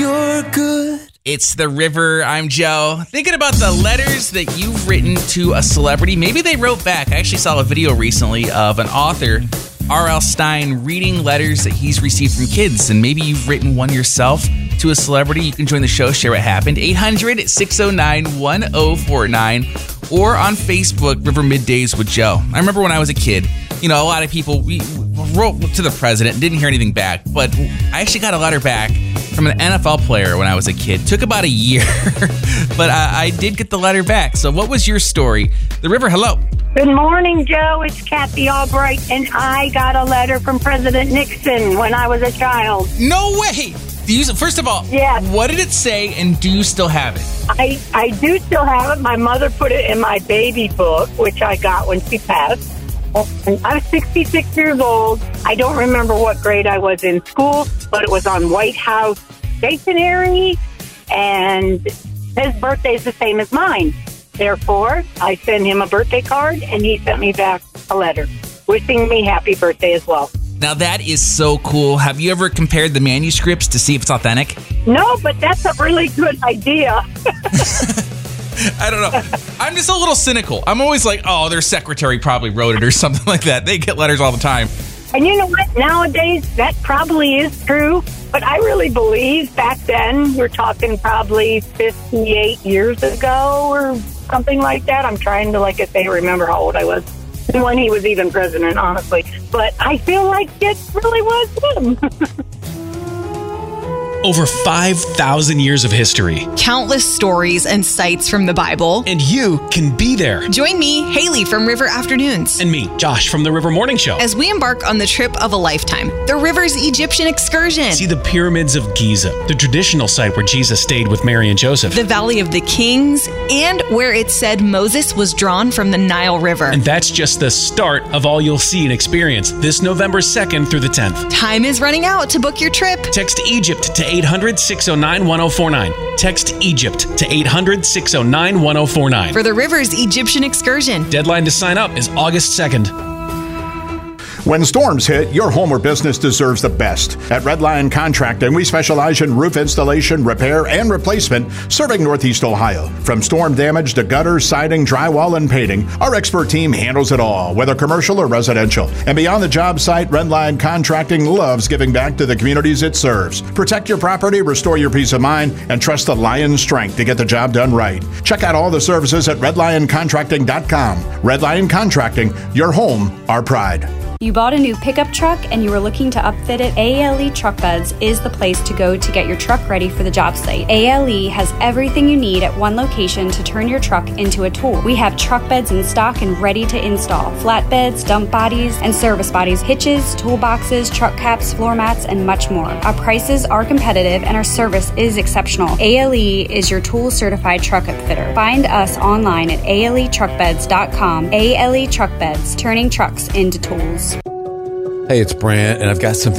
you're good. It's The River. I'm Joe. Thinking about the letters that you've written to a celebrity. Maybe they wrote back. I actually saw a video recently of an author, R.L. Stine, reading letters that he's received from kids. And maybe you've written one yourself to a celebrity. You can join the show, share what happened. 800-609-1049 or on Facebook, River Middays with Joe. I remember when I was a kid, a lot of people we wrote to the president and didn't hear anything back. But I actually got a letter back from an NFL player when I was a kid. Took about a year, but I did get the letter back. So what was your story? The River, hello. Good morning, Joe. It's Kathy Albright, and I got a letter from President Nixon when I was a child. No way! First of all, yes. What did it say, and do you still have it? I do still have it. My mother put it in my baby book, which I got when she passed. And I was 66 years old. I don't remember what grade I was in school, but it was on White House stationery, and his birthday is the same as mine. Therefore, I sent him a birthday card, and he sent me back a letter wishing me happy birthday as well. Now, that is so cool. Have you ever compared the manuscripts to see if it's authentic? No, but that's a really good idea. I don't know. I'm just a little cynical. I'm always like, oh, their secretary probably wrote it or something like that. They get letters all the time. And you know what? Nowadays, that probably is true. But I really believe back then, we're talking probably 58 years ago or something like that. I'm trying to, like I say, remember how old I was when he was even president, honestly. But I feel like it really was him. Over 5,000 years of history. Countless stories and sites from the Bible. And you can be there. Join me, Haley from River Afternoons. And me, Josh from the River Morning Show. As we embark on the trip of a lifetime, the River's Egyptian excursion. See the pyramids of Giza, the traditional site where Jesus stayed with Mary and Joseph. The Valley of the Kings, and where it said Moses was drawn from the Nile River. And that's just the start of all you'll see and experience this November 2nd through the 10th. Time is running out to book your trip. Text Egypt to 800-609-1049. Text Egypt to 800-609-1049. For the River's Egyptian excursion. Deadline to sign up is August 2nd. When storms hit, your home or business deserves the best. At Red Lion Contracting, we specialize in roof installation, repair, and replacement, serving Northeast Ohio. From storm damage to gutters, siding, drywall, and painting, our expert team handles it all, whether commercial or residential. And beyond the job site, Red Lion Contracting loves giving back to the communities it serves. Protect your property, restore your peace of mind, and trust the Lion's strength to get the job done right. Check out all the services at redlioncontracting.com. Red Lion Contracting, your home, our pride. You bought a new pickup truck and you were looking to upfit it? ALE Truck Beds is the place to go to get your truck ready for the job site. ALE has everything you need at one location to turn your truck into a tool. We have truck beds in stock and ready to install. Flatbeds, dump bodies, and service bodies, hitches, toolboxes, truck caps, floor mats, and much more. Our prices are competitive and our service is exceptional. ALE is your tool certified truck upfitter. Find us online at aletruckbeds.com. ALE Truck Beds, turning trucks into tools. Hey, it's Brant, and I've got something